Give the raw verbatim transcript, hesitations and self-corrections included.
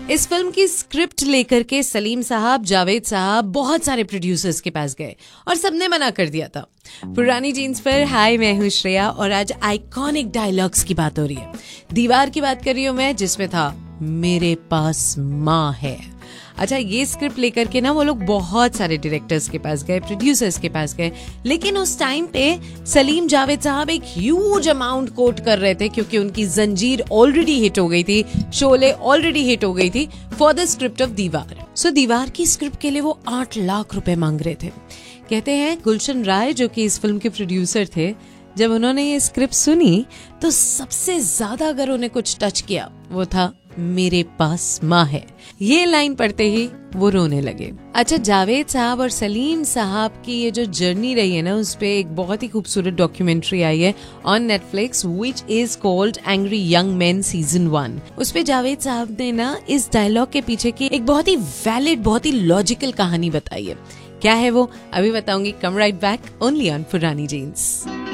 इस फिल्म की स्क्रिप्ट लेकर के सलीम साहब, जावेद साहब बहुत सारे प्रोड्यूसर्स के पास गए और सबने मना कर दिया था। पुरानी जीन्स पर हाय, मैं हूँ श्रेया और आज आइकॉनिक डायलॉग्स की बात हो रही है। दीवार की बात कर रही हूँ मैं, जिसमें था मेरे पास माँ है। अच्छा, ये स्क्रिप्ट लेकर के ना वो लोग बहुत सारे डायरेक्टर्स के पास गए, प्रोड्यूसर्स के पास गए, लेकिन उस टाइम पे सलीम जावेद साहब एक ह्यूज अमाउंट कोट कर रहे थे क्योंकि उनकी जंजीर ऑलरेडी हिट हो गई थी, शोले ऑलरेडी हिट हो गई थी फॉर द स्क्रिप्ट ऑफ दीवार। सो दीवार की स्क्रिप्ट के लिए वो आठ लाख रुपए मांग रहे थे। कहते हैं गुलशन राय, जो कि इस फिल्म के प्रोड्यूसर थे, जब उन्होंने ये स्क्रिप्ट सुनी तो सबसे ज्यादा अगर उन्हें कुछ टच किया वो था मेरे पास माँ है। ये लाइन पढ़ते ही वो रोने लगे। अच्छा, जावेद साहब और सलीम साहब की ये जो जर्नी रही है ना, उस पे एक बहुत ही खूबसूरत डॉक्यूमेंट्री आई है on Netflix which is called angry young man season one. उस पे जावेद साहब ने ना इस डायलॉग के पीछे की एक बहुत ही वैलिड, बहुत ही लॉजिकल कहानी बताई है। क्या है वो, अभी बताऊंगी। कम राइट बैक ओनली ऑन पुरानी जीन्स।